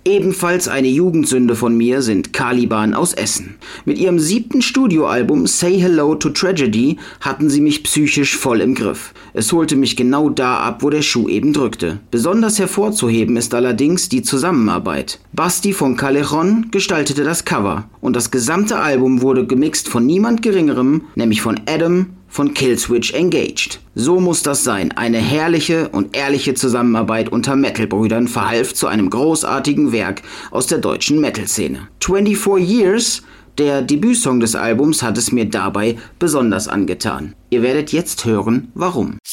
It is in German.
Ebenfalls eine Jugendsünde von mir sind Caliban aus Essen. Mit ihrem 7. Studioalbum Say Hello to Tragedy hatten sie mich psychisch voll im Griff. Es holte mich genau da ab, wo der Schuh eben drückte. Besonders hervorzuheben ist allerdings die Zusammenarbeit. Basti von Callejon gestaltete das Cover und das gesamte Album wurde gemixt von niemand Geringerem, nämlich von Adam von Killswitch Engaged. So muss das sein. Eine herrliche und ehrliche Zusammenarbeit unter Metal-Brüdern verhalf zu einem großartigen Werk aus der deutschen Metal-Szene. 24 Years, der Debütsong des Albums, hat es mir dabei besonders angetan. Ihr werdet jetzt hören, warum.